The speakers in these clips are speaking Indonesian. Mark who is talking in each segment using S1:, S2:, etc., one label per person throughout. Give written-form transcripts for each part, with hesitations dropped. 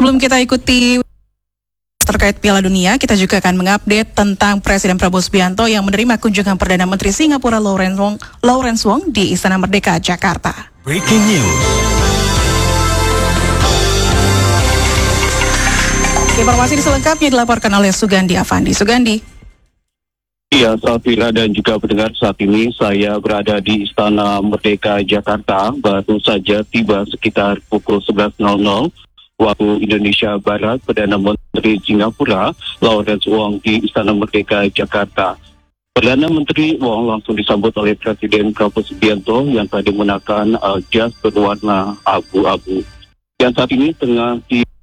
S1: Sebelum kita ikuti terkait Piala Dunia, kita juga akan mengupdate tentang Presiden Prabowo Subianto yang menerima kunjungan Perdana Menteri Singapura Lawrence Wong di Istana Merdeka, Jakarta.
S2: Breaking news.
S1: Informasi selengkapnya dilaporkan oleh Sugandi Avandi. Sugandi.
S3: Ya, Safira dan juga pendengar, saat ini saya berada di Istana Merdeka, Jakarta. Baru saja tiba sekitar pukul 11.00 waktu Indonesia Barat, Perdana Menteri Singapura Lawrence Wong di Istana Merdeka, Jakarta. Perdana Menteri Wong langsung disambut oleh Presiden Prabowo Subianto yang tadi mengenakan jas berwarna abu-abu. Dan saat ini tengah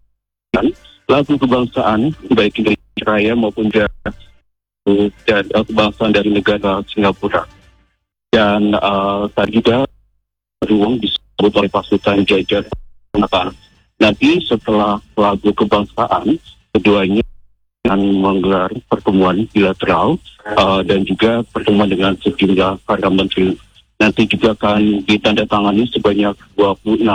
S3: lagu kebangsaan baik Indonesia Raya maupun dan kebangsaan dari negara Singapura. Dan tadi juga Wong disambut oleh pasukan jajar. Nanti setelah lagu kebangsaan, keduanya akan menggelar pertemuan bilateral dan juga pertemuan dengan sejumlah para menteri. Nanti juga akan ditandatangani sebanyak 26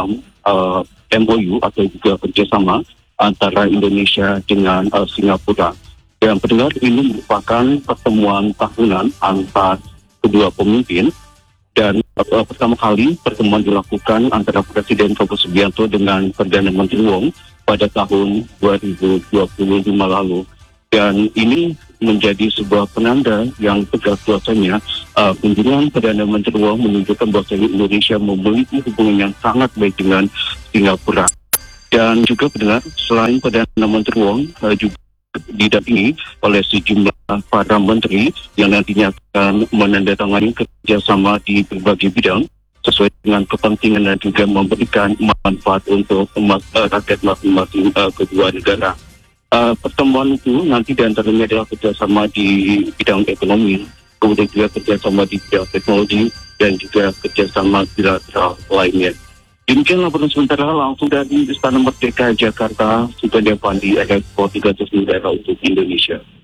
S3: MOU atau juga kerjasama antara Indonesia dengan Singapura. Dan pendengar, ini merupakan pertemuan tahunan antar kedua pemimpin. Dan pertama kali pertemuan dilakukan antara Presiden Prabowo Subianto dengan Perdana Menteri Wong pada tahun 2025 lalu. Dan ini menjadi sebuah penanda yang tegas bahwasanya kunjungan Perdana Menteri Wong menunjukkan bahwa Indonesia memiliki hubungan yang sangat baik dengan Singapura. Dan juga pendengar, selain Perdana Menteri Wong juga didampingi oleh sejumlah para menteri yang nantinya akan menandatangani kerjasama di berbagai bidang sesuai dengan kepentingan dan juga memberikan manfaat untuk rakyat masing-masing kedua negara. Pertemuan itu nanti diantaranya adalah kerjasama di bidang ekonomi, kemudian juga kerjasama di bidang teknologi dan juga kerjasama bilateral lainnya. Demikian laporan sementara langsung dari Istana Merdeka, Jakarta, Sugandi Avandi, RF 300 Negara untuk Indonesia.